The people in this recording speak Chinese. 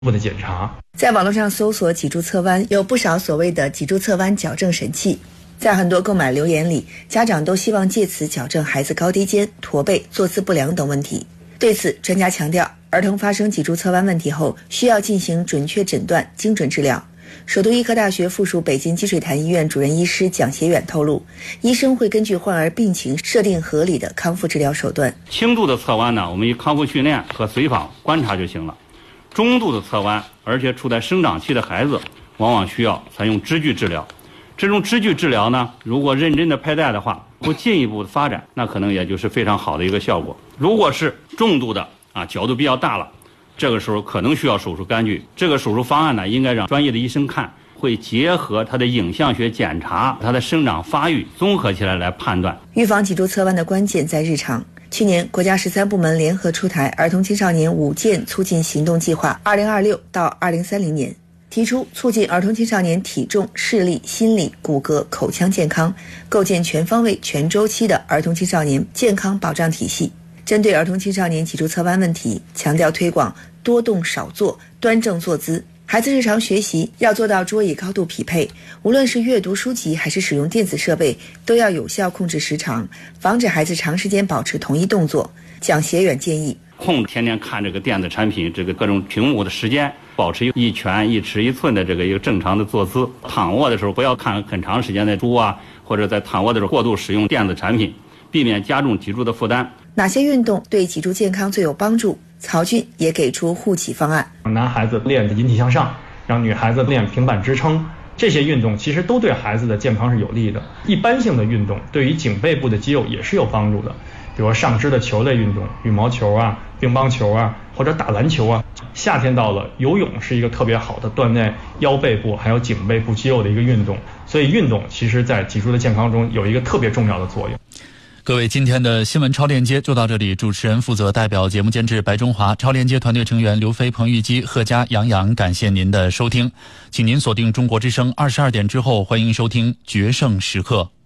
部的检查。 在网络上搜索脊柱侧弯，有不少所谓的脊柱侧弯矫正神器。在很多购买留言里，家长都希望借此矫正孩子高低肩、驼背、坐姿不良等问题。对此，专家强调，儿童发生脊柱侧弯问题后，需要进行准确诊断、精准治疗。首都医科大学附属北京积水潭医院主任医师蒋协远透露，医生会根据患儿病情设定合理的康复治疗手段。 轻度的侧弯呢，我们以康复训练和随访观察就行了。中度的侧弯，而且处在生长期的孩子，往往需要采用支具治疗。这种支具治疗呢，如果认真的佩戴的话，不进一步的发展，那可能也就是非常好的一个效果。如果是重度的角度比较大了，这个时候可能需要手术干预。这个手术方案呢，应该让专业的医生看，会结合他的影像学检查、他的生长发育综合起来判断。 预防脊柱侧弯的关键在日常。去年，国家13部门联合出台儿童青少年5健促进行动计划2026到2030年，提出促进儿童青少年体重、视力、心理、骨骼、口腔健康，构建全方位、全周期的儿童青少年健康保障体系。针对儿童青少年脊柱侧弯问题，强调推广多动少坐、端正坐姿。孩子日常学习要做到桌椅高度匹配，无论是阅读书籍还是使用电子设备，都要有效控制时长，防止孩子长时间保持同一动作。蒋协远建议， 天天看这个电子产品，这个各种屏幕的时间，保持一拳一尺一寸的这个一个正常的坐姿。躺卧的时候不要看很长时间的书或者在躺卧的时候过度使用电子产品，避免加重脊柱的负担。 哪些运动对脊柱健康最有帮助？曹俊也给出护脊方案。 男孩子练引体向上，让女孩子练平板支撑，这些运动其实都对孩子的健康是有利的。一般性的运动对于颈背部的肌肉也是有帮助的，比如上肢的球类运动，羽毛球乒乓球或者打篮球夏天到了，游泳是一个特别好的锻炼腰背部还有颈背部肌肉的一个运动。所以运动其实在脊柱的健康中有一个特别重要的作用。 各位，今天的新闻超链接就到这里，主持人负责代表节目监制白中华，超链接团队成员刘飞、彭玉基、贺佳、杨洋，感谢您的收听，请您锁定中国之声22点之后，欢迎收听决胜时刻。